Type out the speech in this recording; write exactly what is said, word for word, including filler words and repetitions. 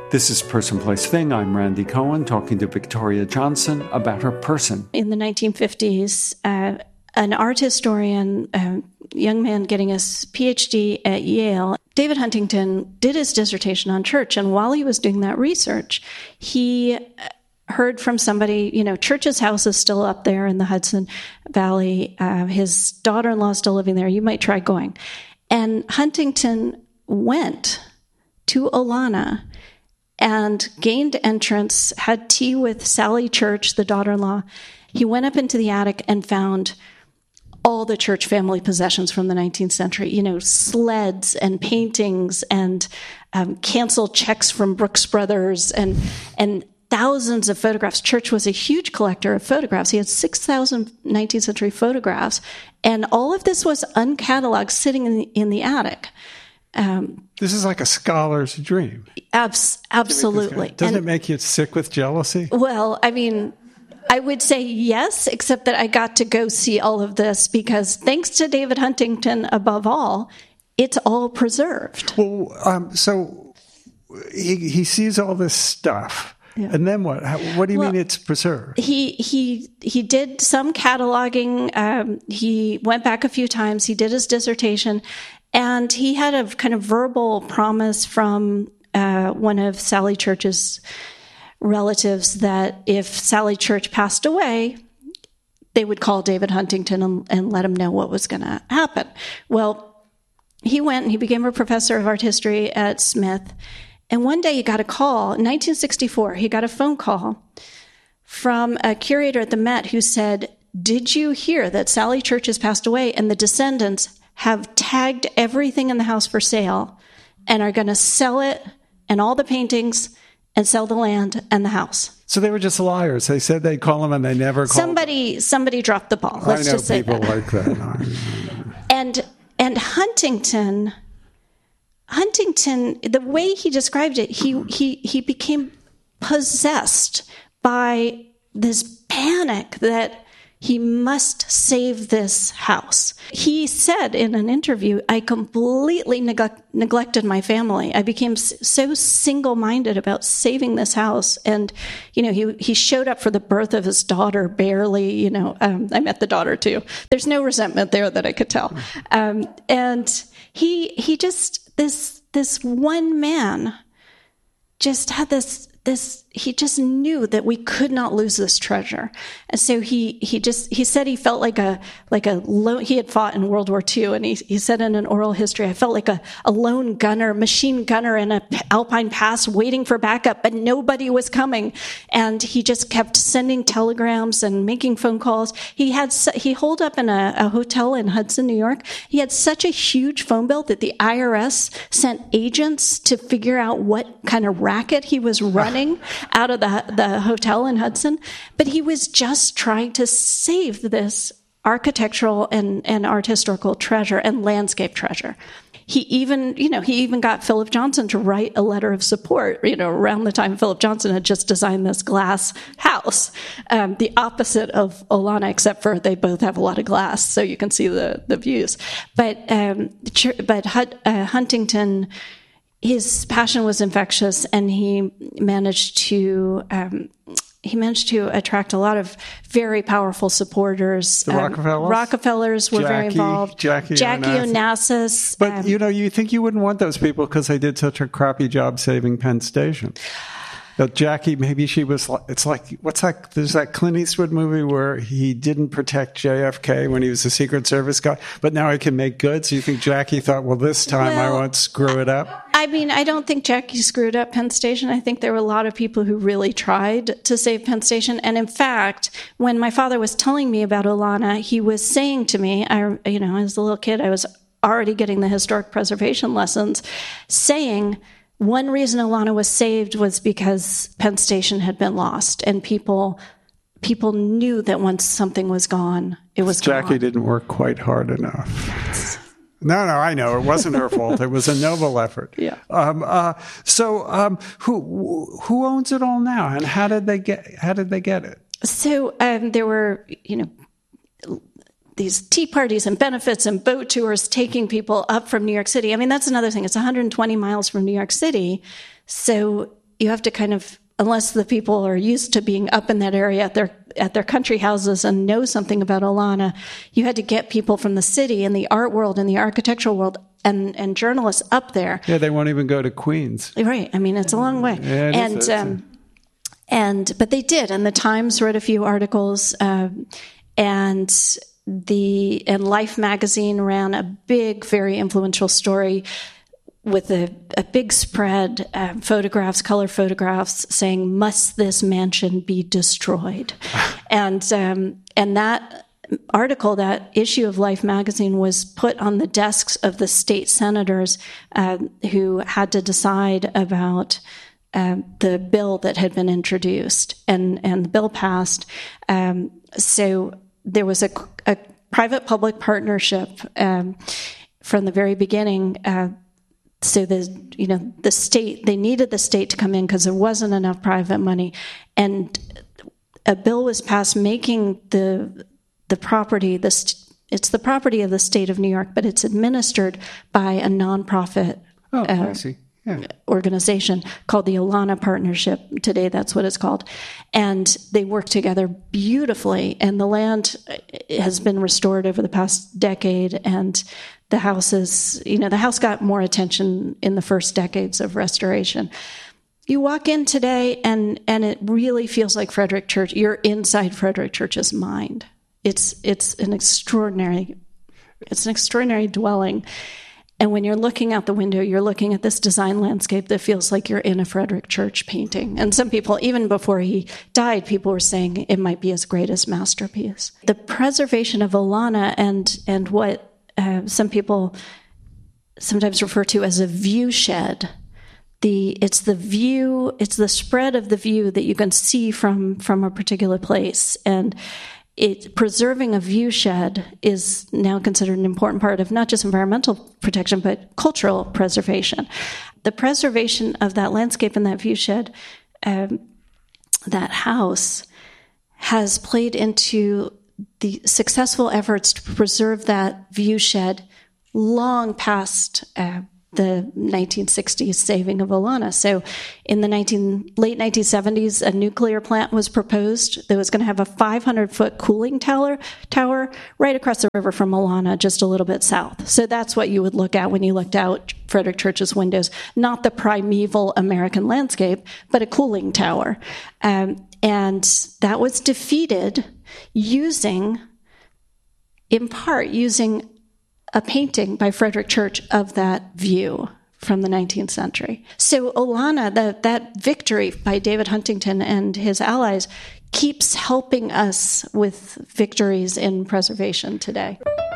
This is Person, Place, Thing. I'm Randy Cohen, talking to Victoria Johnson about her person. In the nineteen fifties, uh, an art historian, a young man getting his P H D at Yale, David Huntington, did his dissertation on church. And while he was doing that research, he heard from somebody, you know, Church's house is still up there in the Hudson Valley. Uh, his daughter-in-law is still living there. You might try going. And Huntington went to Olana and gained entrance, had tea with Sally Church, the daughter-in-law. He went up into the attic and found all the Church family possessions from the nineteenth century, you know, sleds and paintings and um, canceled checks from Brooks Brothers and and thousands of photographs. Church was a huge collector of photographs. He had six thousand nineteenth century photographs, and all of this was uncatalogued sitting in the, in the attic. Um, this is like a scholar's dream. Abs- absolutely. Doesn't and, it make you sick with jealousy? Well, I mean, I would say yes, except that I got to go see all of this because thanks to David Huntington, above all, it's all preserved. Well, um, so he, he sees all this stuff. Yeah. And then what? How, what do you well, mean it's preserved? He he he did some cataloging. Um, he went back a few times. He did his dissertation. And he had a kind of verbal promise from uh, one of Sally Church's relatives that if Sally Church passed away, they would call David Huntington and, and let him know what was going to happen. Well, he went and he became a professor of art history at Smith. And one day he got a call, in nineteen sixty-four, he got a phone call from a curator at the Met who said, "Did you hear that Sally Church has passed away and the descendants have tagged everything in the house for sale and are going to sell it and all the paintings and sell the land and the house?" So they were just liars. They said they'd call them and they never called Somebody them. Somebody dropped the ball. Let's I know just say people that. like that. and and Huntington, Huntington, the way he described it, he he he became possessed by this panic that he must save this house. He said in an interview, "I completely neglect, neglected my family. I became so single-minded about saving this house." And, you know, he he showed up for the birth of his daughter barely, you know. Um, I met the daughter, too. There's no resentment there that I could tell. Um, and he he just, this this one man just had this This, he just knew that we could not lose this treasure. And so he, he just, he said he felt like a, like a lone, he had fought in World War Two, and he, he said in an oral history, "I felt like a, a lone gunner, machine gunner in an Alpine pass waiting for backup, but nobody was coming." And he just kept sending telegrams and making phone calls. He had, he holed up in a, a hotel in Hudson, New York. He had such a huge phone bill that the I R S sent agents to figure out what kind of racket he was running out of the the hotel in Hudson, but he was just trying to save this architectural and, and art historical treasure and landscape treasure. He even, you know, he even got Philip Johnson to write a letter of support, you know, around the time Philip Johnson had just designed this glass house, um, the opposite of Olana, except for they both have a lot of glass, so you can see the, the views. But, um, but uh, Huntington, his passion was infectious, and he managed to um, he managed to attract a lot of very powerful supporters. The um, Rockefellers? Rockefellers were Jackie, very involved. Jackie, Jackie Onassis. Onassis. But, um, you know, you think you wouldn't want those people because they did such a crappy job saving Penn Station. But Jackie, maybe she was like, it's like, what's that? There's that Clint Eastwood movie where he didn't protect J F K when he was a Secret Service guy, but now he can make good. So you think Jackie thought, well, this time well, I won't screw it up? I mean, I don't think Jackie screwed up Penn Station. I think there were a lot of people who really tried to save Penn Station. And in fact, when my father was telling me about Olana, he was saying to me, I, you know, as a little kid, I was already getting the historic preservation lessons, saying, one reason Olana was saved was because Penn Station had been lost, and people people knew that once something was gone, it was Jackie gone. didn't work quite hard enough. No, no, I know. It wasn't her fault. It was a noble effort. Yeah. Um, uh, so um, who who owns it all now, and how did they get how did they get it? So um, there were, you know, these tea parties and benefits and boat tours taking people up from New York City. I mean, that's another thing. It's one hundred twenty miles from New York City. So you have to kind of, unless the people are used to being up in that area at their at their country houses and know something about Olana, you had to get people from the city and the art world and the architectural world and, and journalists up there. Yeah, they won't even go to Queens. Right. I mean, it's a long way. Yeah, it and is. um, and but they did, and the Times wrote a few articles, um, and the and Life magazine ran a big, very influential story with a, a big spread, uh, photographs, color photographs, saying, "Must this mansion be destroyed?" and um, and that article, that issue of Life magazine, was put on the desks of the state senators uh, who had to decide about uh, the bill that had been introduced, and and the bill passed. Um, so there was a, a private-public partnership um, from the very beginning. Uh, So the you know the state, they needed the state to come in because there wasn't enough private money, and a bill was passed making the the property the it's the property of the state of New York, but it's administered by a nonprofit Oh, uh, I see. Yeah. organization called the Olana Partnership. Today, that's what it's called, and they work together beautifully. And the land has been restored over the past decade, and the house is, you know, the house got more attention in the first decades of restoration. You walk in today, and and it really feels like Frederic Church. You're inside Frederic Church's mind. It's it's an extraordinary, it's an extraordinary dwelling. And when you're looking out the window, you're looking at this design landscape that feels like you're in a Frederic Church painting. And some people, even before he died, people were saying it might be his greatest masterpiece. The preservation of Olana and and what uh, some people sometimes refer to as a view shed. The it's the view, it's the spread of the view that you can see from from a particular place. And It, preserving a view shed is now considered an important part of not just environmental protection, but cultural preservation. The preservation of that landscape and that view shed, um, that house, has played into the successful efforts to preserve that view shed long past uh, the nineteen sixties saving of Olana. So in the nineteen, late nineteen seventies, a nuclear plant was proposed that was going to have a five hundred foot cooling tower, tower right across the river from Olana, just a little bit south. So that's what you would look at when you looked out Frederic Church's windows, not the primeval American landscape, but a cooling tower. Um, and that was defeated using, in part, using a painting by Frederic Church of that view from the nineteenth century. So Olana, the, that victory by David Huntington and his allies, keeps helping us with victories in preservation today.